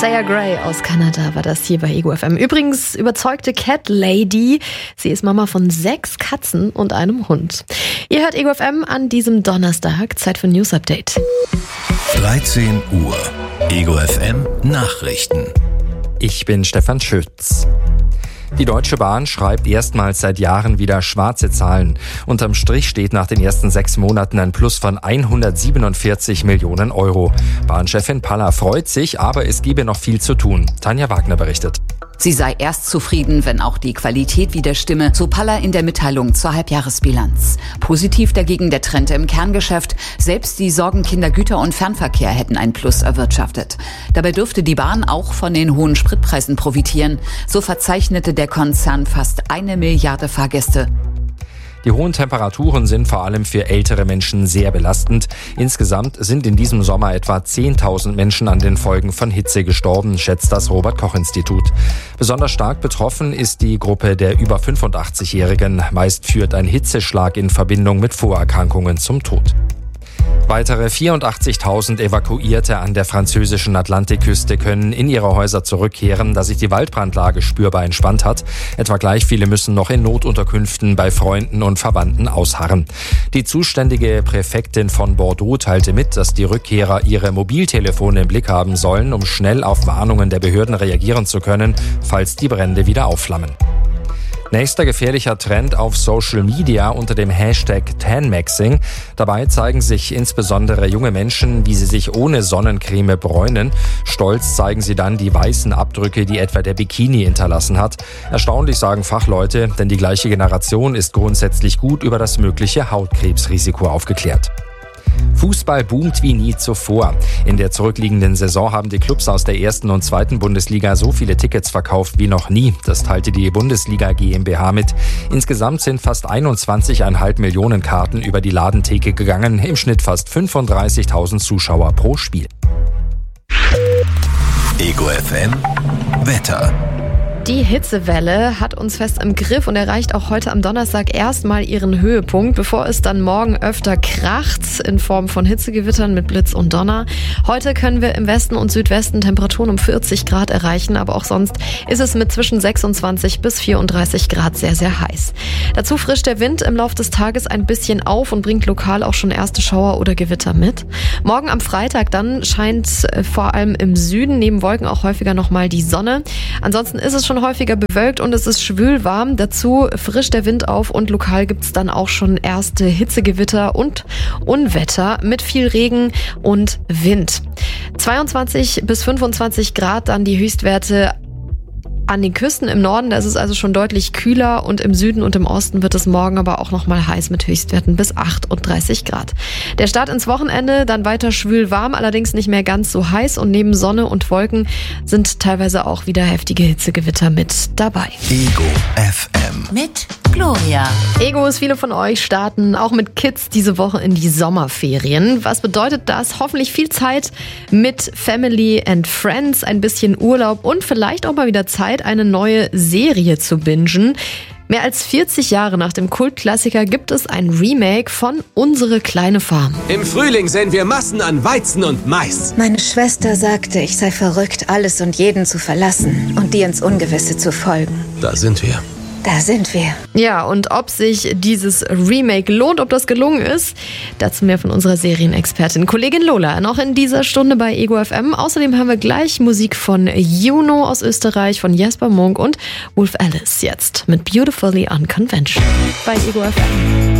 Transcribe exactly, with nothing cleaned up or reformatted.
Saya Gray aus Kanada war das hier bei Ego F M. Übrigens überzeugte Cat Lady. Sie ist Mama von sechs Katzen und einem Hund. Ihr hört Ego F M an diesem Donnerstag. Zeit für News Update. dreizehn Uhr. Ego F M Nachrichten. Ich bin Stefan Schütz. Die Deutsche Bahn schreibt erstmals seit Jahren wieder schwarze Zahlen. Unterm Strich steht nach den ersten sechs Monaten ein Plus von hundertsiebenundvierzig Millionen Euro. Bahnchefin Palla freut sich, aber es gebe noch viel zu tun. Tanja Wagner berichtet. Sie sei erst zufrieden, wenn auch die Qualität wieder stimme, so Palla in der Mitteilung zur Halbjahresbilanz. Positiv dagegen der Trend im Kerngeschäft. Selbst die Sorgenkinder Güter- und Fernverkehr hätten ein Plus erwirtschaftet. Dabei dürfte die Bahn auch von den hohen Spritpreisen profitieren. So verzeichnete der Konzern fast eine Milliarde Fahrgäste. Die hohen Temperaturen sind vor allem für ältere Menschen sehr belastend. Insgesamt sind in diesem Sommer etwa zehntausend Menschen an den Folgen von Hitze gestorben, schätzt das Robert-Koch-Institut. Besonders stark betroffen ist die Gruppe der über fünfundachtzigjährigen. Meist führt ein Hitzeschlag in Verbindung mit Vorerkrankungen zum Tod. Weitere vierundachtzigtausend Evakuierte an der französischen Atlantikküste können in ihre Häuser zurückkehren, da sich die Waldbrandlage spürbar entspannt hat. Etwa gleich viele müssen noch in Notunterkünften bei Freunden und Verwandten ausharren. Die zuständige Präfektin von Bordeaux teilte mit, dass die Rückkehrer ihre Mobiltelefone im Blick haben sollen, um schnell auf Warnungen der Behörden reagieren zu können, falls die Brände wieder aufflammen. Nächster gefährlicher Trend auf Social Media unter dem Hashtag Tanmaxing. Dabei zeigen sich insbesondere junge Menschen, wie sie sich ohne Sonnencreme bräunen. Stolz zeigen sie dann die weißen Abdrücke, die etwa der Bikini hinterlassen hat. Erstaunlich, sagen Fachleute, denn die gleiche Generation ist grundsätzlich gut über das mögliche Hautkrebsrisiko aufgeklärt. Fußball boomt wie nie zuvor. In der zurückliegenden Saison haben die Clubs aus der ersten und zweiten Bundesliga so viele Tickets verkauft wie noch nie. Das teilte die Bundesliga GmbH mit. Insgesamt sind fast einundzwanzig Komma fünf Millionen Karten über die Ladentheke gegangen. Im Schnitt fast fünfunddreißigtausend Zuschauer pro Spiel. Ego F M Wetter. Die Hitzewelle hat uns fest im Griff und erreicht auch heute am Donnerstag erstmal ihren Höhepunkt, bevor es dann morgen öfter kracht in Form von Hitzegewittern mit Blitz und Donner. Heute können wir im Westen und Südwesten Temperaturen um vierzig Grad erreichen, aber auch sonst ist es mit zwischen sechsundzwanzig bis vierunddreißig Grad sehr, sehr heiß. Dazu frischt der Wind im Laufe des Tages ein bisschen auf und bringt lokal auch schon erste Schauer oder Gewitter mit. Morgen am Freitag dann scheint vor allem im Süden neben Wolken auch häufiger nochmal die Sonne. Ansonsten ist es schon häufiger bewölkt und es ist schwül warm. Dazu frischt der Wind auf und lokal gibt es dann auch schon erste Hitzegewitter und Unwetter mit viel Regen und Wind. zweiundzwanzig bis fünfundzwanzig Grad dann die Höchstwerte an den Küsten im Norden, da ist es also schon deutlich kühler und im Süden und im Osten wird es morgen aber auch nochmal heiß mit Höchstwerten bis achtunddreißig Grad. Der Start ins Wochenende dann weiter schwül warm, allerdings nicht mehr ganz so heiß und neben Sonne und Wolken sind teilweise auch wieder heftige Hitzegewitter mit dabei. Ego F M Mit Gloria. Egos, viele von euch starten auch mit Kids diese Woche in die Sommerferien. Was bedeutet das? Hoffentlich viel Zeit mit Family and Friends, ein bisschen Urlaub und vielleicht auch mal wieder Zeit, eine neue Serie zu bingen. Mehr als vierzig Jahre nach dem Kultklassiker gibt es ein Remake von Unsere kleine Farm. Im Frühling sehen wir Massen an Weizen und Mais. Meine Schwester sagte, ich sei verrückt, alles und jeden zu verlassen und dir ins Ungewisse zu folgen. Da sind wir. Da sind wir. Ja, und ob sich dieses Remake lohnt, ob das gelungen ist, dazu mehr von unserer Serienexpertin Kollegin Lola. Noch in dieser Stunde bei Ego F M. Außerdem haben wir gleich Musik von Juno aus Österreich, von Jesper Munk und Wolf Alice jetzt mit Beautifully Unconventional bei Ego F M.